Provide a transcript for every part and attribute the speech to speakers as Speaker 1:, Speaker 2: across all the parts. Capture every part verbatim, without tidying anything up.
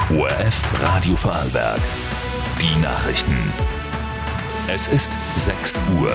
Speaker 1: O R F Radio Vorarlberg. Die Nachrichten. Es ist sechs Uhr.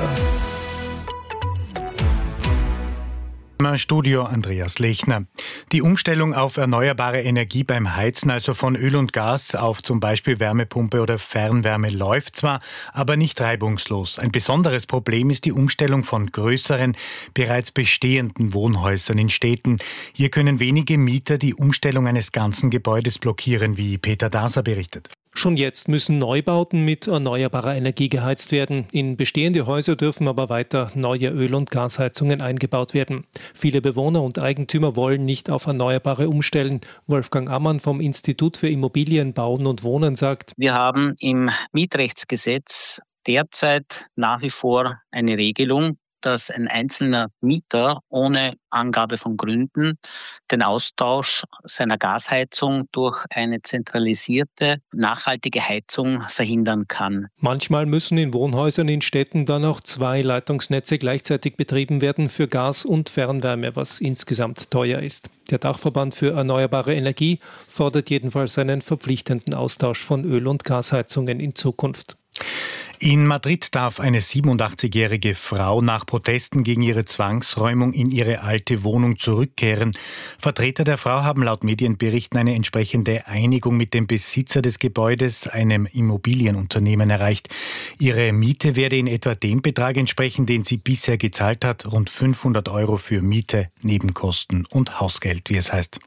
Speaker 2: Im Studio Andreas Lechner. Die Umstellung auf erneuerbare Energie beim Heizen, also von Öl und Gas auf zum Beispiel Wärmepumpe oder Fernwärme, läuft zwar, aber nicht reibungslos. Ein besonderes Problem ist die Umstellung von größeren, bereits bestehenden Wohnhäusern in Städten. Hier können wenige Mieter die Umstellung eines ganzen Gebäudes blockieren, wie Peter Daser berichtet.
Speaker 3: Schon jetzt müssen Neubauten mit erneuerbarer Energie geheizt werden. In bestehende Häuser dürfen aber weiter neue Öl- und Gasheizungen eingebaut werden. Viele Bewohner und Eigentümer wollen nicht auf Erneuerbare umstellen. Wolfgang Ammann vom Institut für Immobilien, Bauen und Wohnen sagt:
Speaker 4: Wir haben im Mietrechtsgesetz derzeit nach wie vor eine Regelung, dass ein einzelner Mieter ohne Angabe von Gründen den Austausch seiner Gasheizung durch eine zentralisierte, nachhaltige Heizung verhindern kann.
Speaker 3: Manchmal müssen in Wohnhäusern in Städten dann auch zwei Leitungsnetze gleichzeitig betrieben werden für Gas und Fernwärme, was insgesamt teuer ist. Der Dachverband für erneuerbare Energie fordert jedenfalls einen verpflichtenden Austausch von Öl- und Gasheizungen in Zukunft.
Speaker 2: In Madrid darf eine siebenundachtzigjährige Frau nach Protesten gegen ihre Zwangsräumung in ihre alte Wohnung zurückkehren. Vertreter der Frau haben laut Medienberichten eine entsprechende Einigung mit dem Besitzer des Gebäudes, einem Immobilienunternehmen, erreicht. Ihre Miete werde in etwa dem Betrag entsprechen, den sie bisher gezahlt hat, rund fünfhundert Euro für Miete, Nebenkosten und Hausgeld, wie es heißt.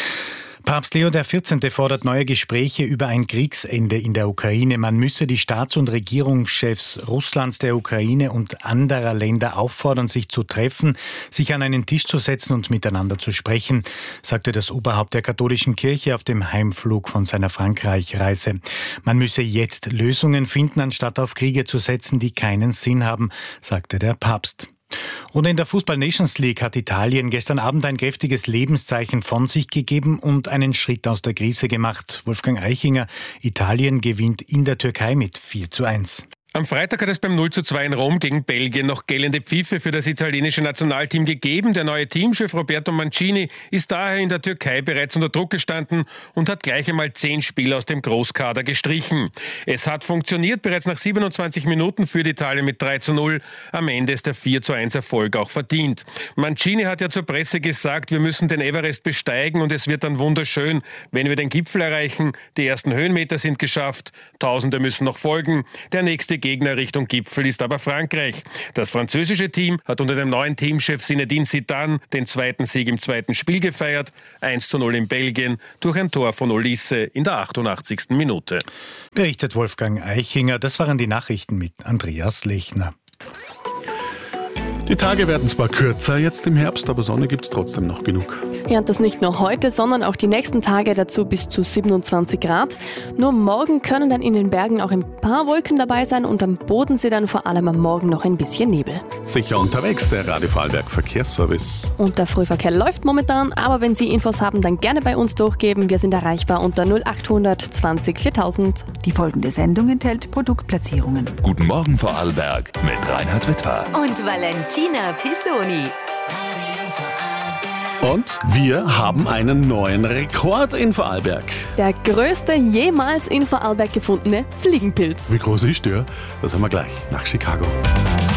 Speaker 2: Papst Leo der vierzehnte fordert neue Gespräche über ein Kriegsende in der Ukraine. Man müsse die Staats- und Regierungschefs Russlands, der Ukraine und anderer Länder auffordern, sich zu treffen, sich an einen Tisch zu setzen und miteinander zu sprechen, sagte das Oberhaupt der katholischen Kirche auf dem Heimflug von seiner Frankreich-Reise. Man müsse jetzt Lösungen finden, anstatt auf Kriege zu setzen, die keinen Sinn haben, sagte der Papst. Und in der Fußball-Nations League hat Italien gestern Abend ein kräftiges Lebenszeichen von sich gegeben und einen Schritt aus der Krise gemacht. Wolfgang Eichinger, Italien gewinnt in der Türkei mit vier zu eins.
Speaker 5: Am Freitag hat es beim null zu zwei in Rom gegen Belgien noch gellende Pfiffe für das italienische Nationalteam gegeben. Der neue Teamchef Roberto Mancini ist daher in der Türkei bereits unter Druck gestanden und hat gleich einmal zehn Spieler aus dem Großkader gestrichen. Es hat funktioniert, bereits nach siebenundzwanzig Minuten führt Italien mit drei zu null. Am Ende ist der vier zu eins Erfolg auch verdient. Mancini hat ja zur Presse gesagt, wir müssen den Everest besteigen und es wird dann wunderschön, wenn wir den Gipfel erreichen. Die ersten Höhenmeter sind geschafft, Tausende müssen noch folgen. Der nächste Gegner Richtung Gipfel ist aber Frankreich. Das französische Team hat unter dem neuen Teamchef Zinedine Zidane den zweiten Sieg im zweiten Spiel gefeiert. eins zu null in Belgien durch ein Tor von Olise in der achtundachtzigsten Minute.
Speaker 2: Berichtet Wolfgang Eichinger. Das waren die Nachrichten mit Andreas Lechner.
Speaker 6: Die Tage werden zwar kürzer jetzt im Herbst, aber Sonne gibt es trotzdem noch genug.
Speaker 7: Ja, und das nicht nur heute, sondern auch die nächsten Tage, dazu bis zu siebenundzwanzig Grad. Nur morgen können dann in den Bergen auch ein paar Wolken dabei sein und am Bodensee dann vor allem am Morgen noch ein bisschen Nebel.
Speaker 6: Sicher unterwegs, der Radio Vorarlberg Verkehrsservice.
Speaker 7: Und der Frühverkehr läuft momentan, aber wenn Sie Infos haben, dann gerne bei uns durchgeben. Wir sind erreichbar unter null achthundert zwanzig viertausend.
Speaker 8: Die folgende Sendung enthält Produktplatzierungen.
Speaker 1: Guten Morgen Vorarlberg mit Reinhard Witwer
Speaker 9: und Valentina Pisoni.
Speaker 6: Und wir haben einen neuen Rekord in Vorarlberg.
Speaker 7: Der größte jemals in Vorarlberg gefundene Fliegenpilz.
Speaker 6: Wie groß ist der? Das haben wir gleich nach Chicago.